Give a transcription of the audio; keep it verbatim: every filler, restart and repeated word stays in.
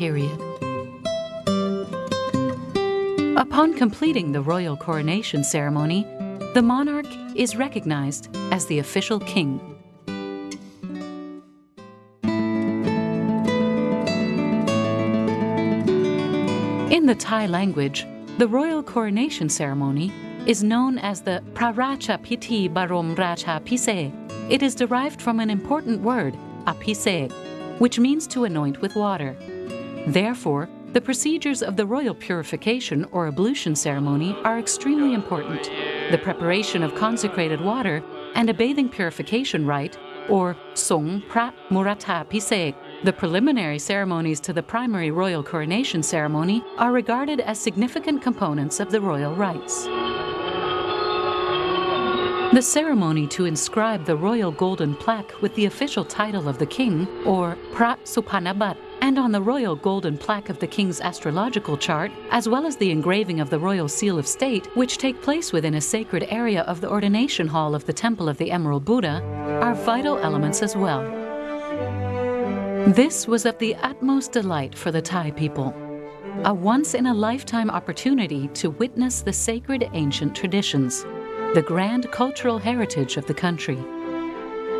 period. Upon completing the royal coronation ceremony, the monarch is recognized as the official king. In the Thai language, the royal coronation ceremony is known as the Praracha Piti Barom Racha Pisek. It is derived from an important word, apisek, which means to anoint with water. Therefore, the procedures of the royal purification or ablution ceremony are extremely important. The preparation of consecrated water and a bathing purification rite, or Song Prat Murata Pisek, the preliminary ceremonies to the primary royal coronation ceremony, are regarded as significant components of the royal rites. The ceremony to inscribe the royal golden plaque with the official title of the king, or Prat Supanabat, and on the royal golden plaque of the king's astrological chart, as well as the engraving of the royal seal of state, which take place within a sacred area of the ordination hall of the Temple of the Emerald Buddha, are vital elements as well. This was of the utmost delight for the Thai people, a once-in-a-lifetime opportunity to witness the sacred ancient traditions, the grand cultural heritage of the country.